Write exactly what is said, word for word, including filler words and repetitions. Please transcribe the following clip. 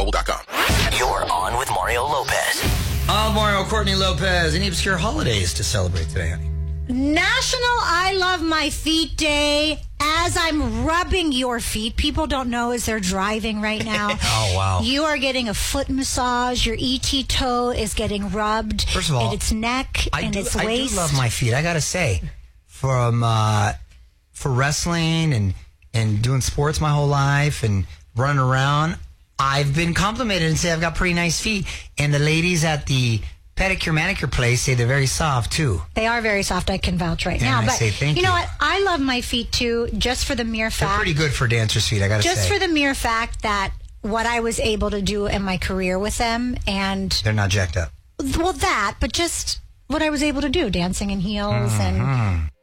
mobile dot com. You're on with Mario Lopez. Oh, Mario, Courtney Lopez. Any obscure holidays to celebrate today, honey? National I Love My Feet Day. As I'm rubbing your feet, people don't know as they're driving right now. Oh, wow. You are getting a foot massage. Your E T toe is getting rubbed. First of all, at its neck I and do, its I waist. do love my feet. I got to say, from uh, for wrestling and, and doing sports my whole life and running around, I've been complimented and say I've got pretty nice feet. And the ladies at the pedicure manicure place say they're very soft too. They are very soft. I can vouch right And now. I But say thank you know you. what? I love my feet too, just for the mere They're fact. pretty good for dancers' feet, I got to say. Just for the mere fact that what I was able to do in my career with them, and They're not jacked up. well, that, but just what I was able to do, dancing in heels Mm-hmm. and